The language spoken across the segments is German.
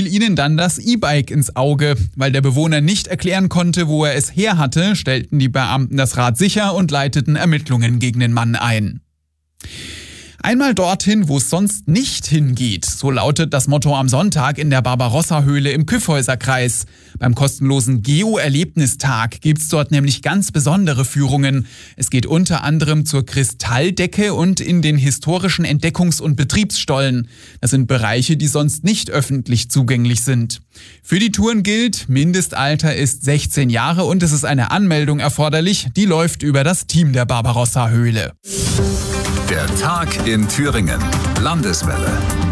fiel ihnen dann das E-Bike ins Auge. Weil der Bewohner nicht erklären konnte, wo er es her hatte, stellten die Beamten das Rad sicher und leiteten Ermittlungen gegen den Mann ein. Einmal dorthin, wo es sonst nicht hingeht. So lautet das Motto am Sonntag in der Barbarossa-Höhle im Kyffhäuserkreis. Beim kostenlosen Geo-Erlebnistag gibt's dort nämlich ganz besondere Führungen. Es geht unter anderem zur Kristalldecke und in den historischen Entdeckungs- und Betriebsstollen. Das sind Bereiche, die sonst nicht öffentlich zugänglich sind. Für die Touren gilt, Mindestalter ist 16 Jahre und es ist eine Anmeldung erforderlich. Die läuft über das Team der Barbarossa-Höhle. Der Tag in Thüringen. Landeswelle.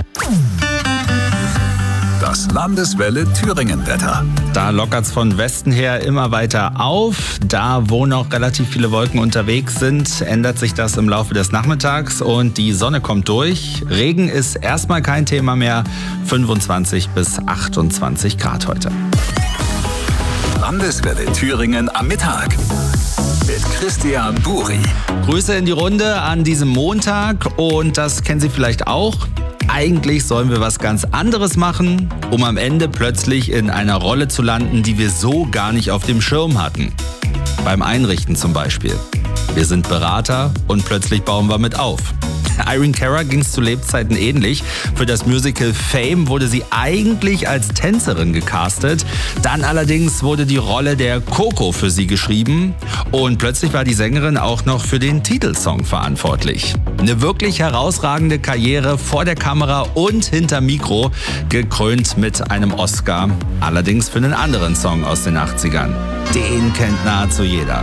Das Landeswelle Thüringen-Wetter. Da lockert's von Westen her immer weiter auf. Da, wo noch relativ viele Wolken unterwegs sind, ändert sich das im Laufe des Nachmittags und die Sonne kommt durch. Regen ist erstmal kein Thema mehr. 25 bis 28 Grad heute. Landeswelle Thüringen am Mittag. Mit Christian Buri. Grüße in die Runde an diesem Montag und das kennen Sie vielleicht auch. Eigentlich sollen wir was ganz anderes machen, um am Ende plötzlich in einer Rolle zu landen, die wir so gar nicht auf dem Schirm hatten. Beim Einrichten zum Beispiel. Wir sind Berater und plötzlich bauen wir mit auf. Irene Cara ging es zu Lebzeiten ähnlich. Für das Musical Fame wurde sie eigentlich als Tänzerin gecastet. Dann allerdings wurde die Rolle der Coco für sie geschrieben. Und plötzlich war die Sängerin auch noch für den Titelsong verantwortlich. Eine wirklich herausragende Karriere vor der Kamera und hinter Mikro, gekrönt mit einem Oscar. Allerdings für einen anderen Song aus den 80ern. Den kennt nahezu jeder.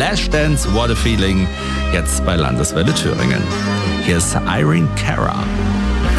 Flashdance, What a Feeling, jetzt bei Landeswelle Thüringen. Hier ist Irene Cara.